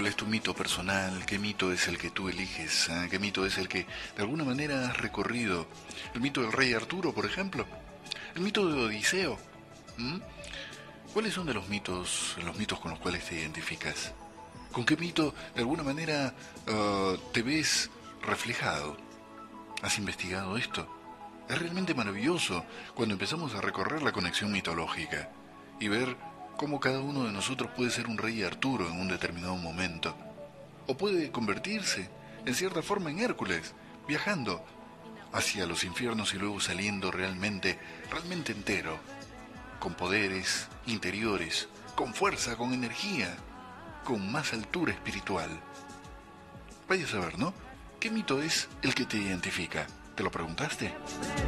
es tu mito personal? ¿Qué mito es el que tú eliges? ¿Qué mito es el que de alguna manera has recorrido? ¿El mito del rey Arturo, por ejemplo? ¿El mito de Odiseo? ¿Mm? ¿Cuáles son de los mitos con los cuales te identificas? ¿Con qué mito de alguna manera te ves reflejado? ¿Has investigado esto? Es realmente maravilloso cuando empezamos a recorrer la conexión mitológica y ver cómo cada uno de nosotros puede ser un rey Arturo en un determinado momento, o puede convertirse, en cierta forma, en Hércules, viajando hacia los infiernos y luego saliendo realmente entero, con poderes interiores, con fuerza, con energía, con más altura espiritual. Vaya a saber, ¿no? ¿Qué mito es el que te identifica? ¿Te lo preguntaste?